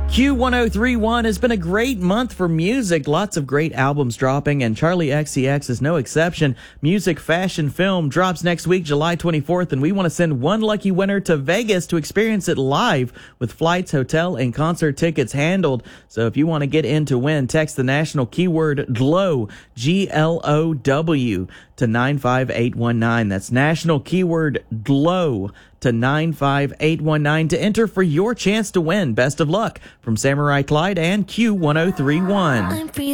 Q1031 has been a great month for music. Lots of great albums dropping, and Charlie XCX is no exception. Music, fashion, film drops next week, July 24th, and we want to send one lucky winner to Vegas to experience it live with flights, hotel, and concert tickets handled. So if you want to get in to win, text the national keyword GLOW, GLOW, to 95819. That's national keyword GLOW to 95819 to enter for your chance to win. Best of luck from Samurai Clyde and Q1031.